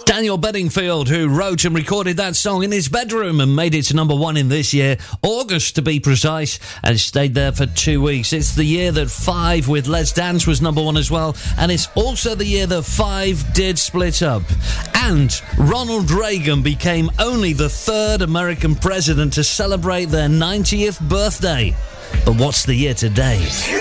Daniel Bedingfield, who wrote and recorded that song in his bedroom and made it to number one in this year, August to be precise, and stayed there for 2 weeks. It's the year that Five with Let's Dance was number one as well, and it's also the year that Five did split up. And Ronald Reagan became only the third American president to celebrate their 90th birthday. But what's the year today?